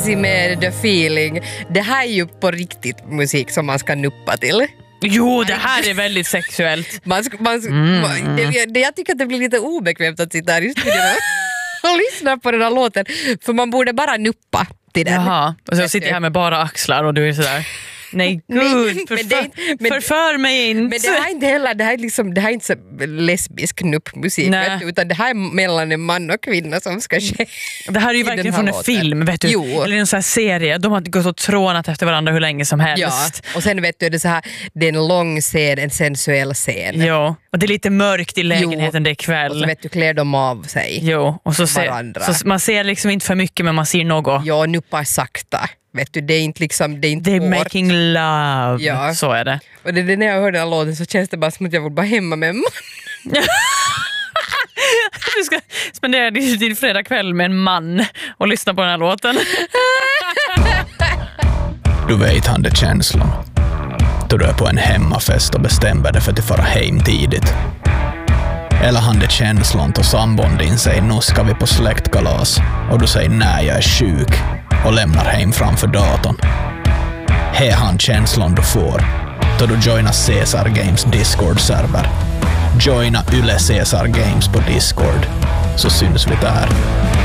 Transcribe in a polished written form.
med The Feeling. Det här är ju på riktigt musik som man ska nuppa till. Jo, det här är väldigt sexuellt. Jag tycker att det blir lite obekvämt att sitta här i studion och lyssna på den här låten. För man borde bara nuppa till den. Jaha, och så sitter jag här med bara axlar och du är sådär... Nej gud, förför mig inte. Men det här är inte heller, det här är inte så lesbisk nuppmusik, vet du, utan det här är mellan en man och kvinna som ska ske. Det här är ju verkligen från en film, vet du. Jo. Eller en sån här serie. De har gått och trånat efter varandra hur länge som helst. Ja, och sen vet du, det är så här, det är en lång scen, en sensuell scen. Jo, och det är lite mörkt i lägenheten, det är kväll. Och så vet du, klär de av sig. Jo, och så man ser liksom inte för mycket, men man ser något. Ja, nuppar sakta. Vet du, det är inte liksom... Det är hårt. Making love, ja. Så är det. Och det när jag hör den här låten så känns det bara som att jag vill bara hemma med en man. Du ska spendera din fredagkväll med en man och lyssna på den här låten. Du vet han det känslan. Då du är på en hemmafest och bestämmer dig för att fara hem tidigt. Eller han det känslan då sambon din säger nu ska vi på släktkalas och du säger nej jag är sjuk och lämnar hem framför datorn. Här han känslan du får då du joinar Caesar Games Discord-server. Joina Yle Caesar Games på Discord så syns vi där.